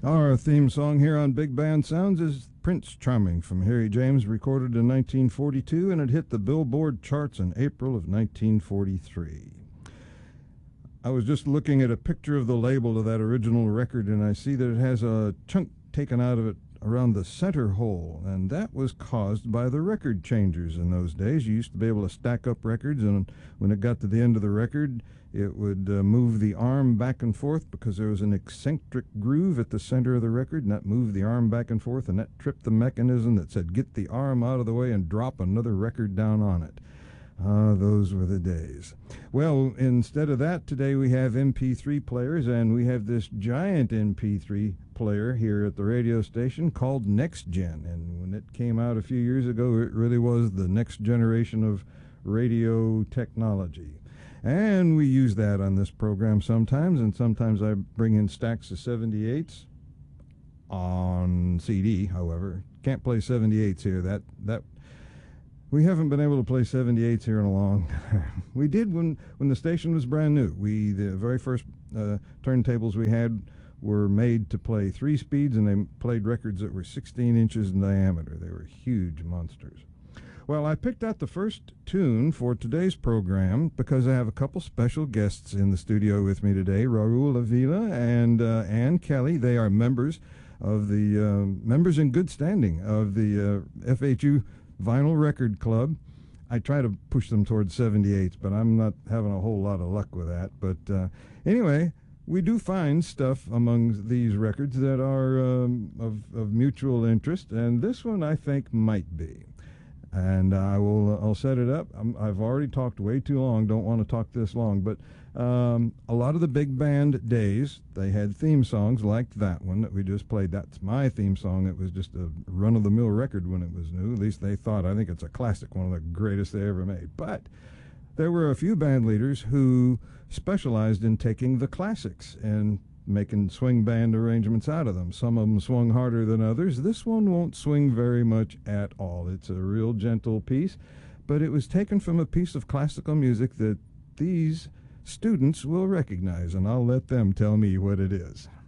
Our theme song here on Big Band Sounds is Prince Charming from Harry James, recorded in 1942, and it hit the Billboard charts in April of 1943. I was just looking at a picture of the label of that original record, and I see that it has a chunk taken out of it around the center hole, and that was caused by the record changers in those days. You used to be able to stack up records, and when it got to the end of the record, it would move the arm back and forth because there was an eccentric groove at the center of the record, and that moved the arm back and forth, and that tripped the mechanism that said, get the arm out of the way and drop another record down on it. Those were the days. Well, instead of that, today we have MP3 players, and we have this giant MP3 player here at the radio station called Next Gen. And when it came out a few years ago, it really was the next generation of radio technology. And we use that on this program sometimes, and sometimes I bring in stacks of 78s on CD, however. Can't play 78s here. That we haven't been able to play 78s here in a long time. We did when the station was brand new. The very first turntables we had were made to play 3 speeds, and they played records that were 16 inches in diameter. They were huge monsters. Well, I picked out the first tune for today's program because I have a couple special guests in the studio with me today, Raul Avila and Ann Kelly. They are members in good standing of the FHU Vinyl Record Club. I try to push them towards 78s, but I'm not having a whole lot of luck with that. But anyway, we do find stuff among these records that are of mutual interest, and this one I think might be. And I'll set it up. I've already talked way too long. Don't want to talk this long, but a lot of the big band days, they had theme songs like that one that we just played. That's my theme song. It was just a run-of-the-mill record when it was new. At least they thought. I think it's a classic, one of the greatest they ever made. But there were a few band leaders who specialized in taking the classics and making swing band arrangements out of them. Some of them swung harder than others. This one won't swing very much at all. It's a real gentle piece, but it was taken from a piece of classical music that these students will recognize, and I'll let them tell me what it is.